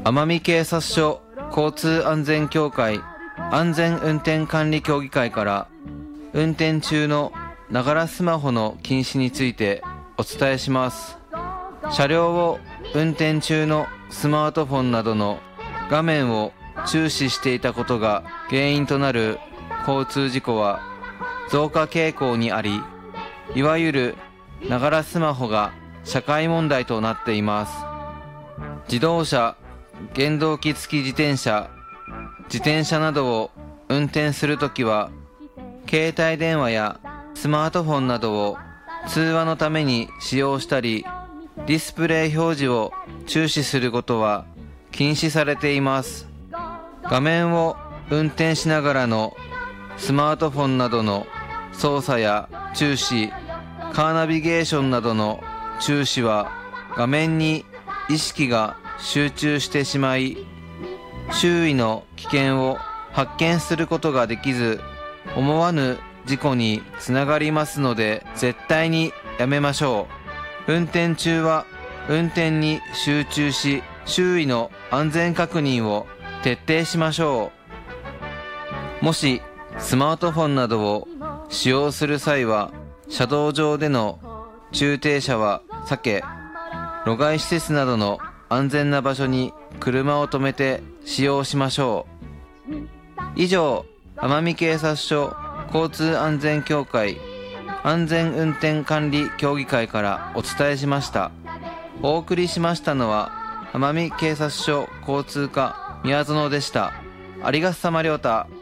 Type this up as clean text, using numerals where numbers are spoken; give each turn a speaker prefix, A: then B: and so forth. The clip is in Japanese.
A: 奄美警察署交通安全協会安全運転管理協議会から運転中のながらスマホの禁止についてお伝えします。車両を運転中のスマートフォンなどの画面を注視していたことが原因となる交通事故は増加傾向にあり、いわゆるながらスマホが社会問題となっています。自動車、原動機付き自転車などを運転するときは、携帯電話やスマートフォンなどを通話のために使用したり、ディスプレイ表示を注視することは禁止されています。画面を運転しながらのスマートフォンなどの操作や注視、カーナビゲーションなどの注視は画面に意識が集中してしまい、周囲の危険を発見することができず、思わぬ事故につながりますので、絶対にやめましょう。運転中は運転に集中し、周囲の安全確認を徹底しましょう。もしスマートフォンなどを使用する際は、車道上での駐停車は避け、路外施設などの安全な場所に車を止めて使用しましょう。以上、奄美警察署交通安全協会安全運転管理協議会からお伝えしました。お送りしましたのは奄美警察署交通課宮園でした。ありがとさまりょうた。